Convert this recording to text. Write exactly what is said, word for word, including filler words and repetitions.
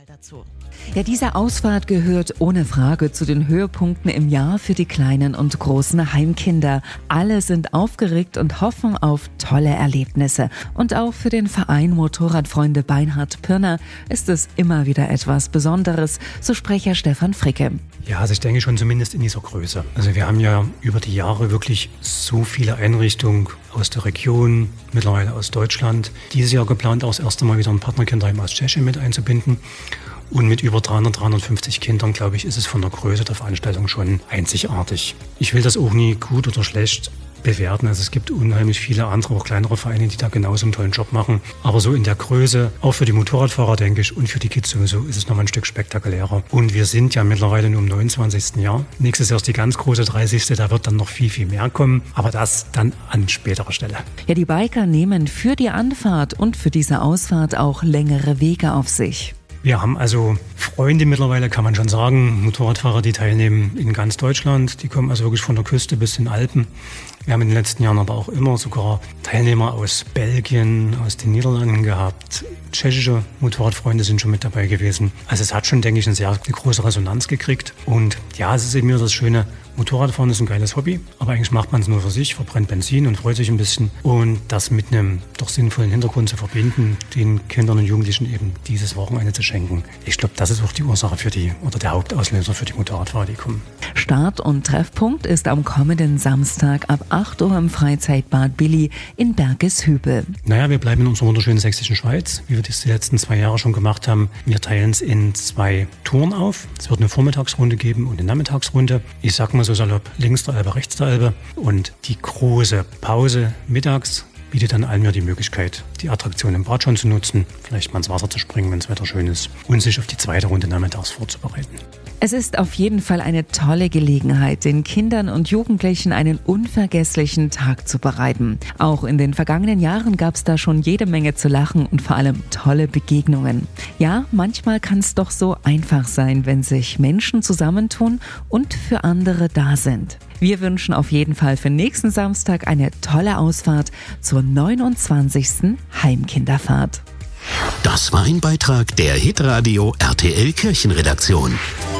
Zahl dazu. Ja, diese Ausfahrt gehört ohne Frage zu den Höhepunkten im Jahr für die kleinen und großen Heimkinder. Alle sind aufgeregt und hoffen auf tolle Erlebnisse. Und auch für den Verein Motorradfreunde Beinhard Pirna ist es immer wieder etwas Besonderes, so Sprecher Stefan Fricke. Ja, also ich denke schon zumindest in dieser Größe. Also wir haben ja über die Jahre wirklich so viele Einrichtungen aus der Region, mittlerweile aus Deutschland. Dieses Jahr geplant auch das erste Mal wieder ein Partnerkinderheim aus Tschechien mit einzubinden. Und mit über dreihundert, dreihundertfünfzig Kindern, glaube ich, ist es von der Größe der Veranstaltung schon einzigartig. Ich will das auch nie gut oder schlecht bewerten. Also es gibt unheimlich viele andere, auch kleinere Vereine, die da genauso einen tollen Job machen. Aber so in der Größe, auch für die Motorradfahrer, denke ich, und für die Kids sowieso, ist es nochmal ein Stück spektakulärer. Und wir sind ja mittlerweile nur im neunundzwanzigsten Jahr. Nächstes Jahr ist die ganz große dreißigste Da wird dann noch viel, viel mehr kommen. Aber das dann an späterer Stelle. Ja, die Biker nehmen für die Anfahrt und für diese Ausfahrt auch längere Wege auf sich. Wir haben also Freunde mittlerweile, kann man schon sagen, Motorradfahrer, die teilnehmen in ganz Deutschland. Die kommen also wirklich von der Küste bis in den Alpen. Wir haben in den letzten Jahren aber auch immer sogar Teilnehmer aus Belgien, aus den Niederlanden gehabt. Tschechische Motorradfreunde sind schon mit dabei gewesen. Also es hat schon, denke ich, eine sehr eine große Resonanz gekriegt. Und ja, es ist eben wieder das Schöne, Motorradfahren ist ein geiles Hobby, aber eigentlich macht man es nur für sich, verbrennt Benzin und freut sich ein bisschen. Und das mit einem doch sinnvollen Hintergrund zu verbinden, den Kindern und Jugendlichen eben dieses Wochenende zu schenken. Ich glaube, das ist auch die Ursache für die, oder der Hauptauslöser für die Motorradfahrer, die kommen. Start- und Treffpunkt ist am kommenden Samstag ab acht Uhr im Freizeitbad Billy in Bergeshübel. Naja, wir bleiben in unserer wunderschönen sächsischen Schweiz, wie wir das die letzten zwei Jahre schon gemacht haben. Wir teilen es in zwei Touren auf. Es wird eine Vormittagsrunde geben und eine Nachmittagsrunde. Ich sag mal so salopp, links der Elbe, rechts der Elbe. Und die große Pause mittags bietet dann allen mir die Möglichkeit, die Attraktion im Bad schon zu nutzen, vielleicht mal ins Wasser zu springen, wenn das Wetter schön ist, und sich auf die zweite Runde nachmittags vorzubereiten. Es ist auf jeden Fall eine tolle Gelegenheit, den Kindern und Jugendlichen einen unvergesslichen Tag zu bereiten. Auch in den vergangenen Jahren gab es da schon jede Menge zu lachen und vor allem tolle Begegnungen. Ja, manchmal kann es doch so einfach sein, wenn sich Menschen zusammentun und für andere da sind. Wir wünschen auf jeden Fall für nächsten Samstag eine tolle Ausfahrt zur neunundzwanzigsten Heimkinderfahrt. Das war ein Beitrag der Hitradio R T L Kirchenredaktion.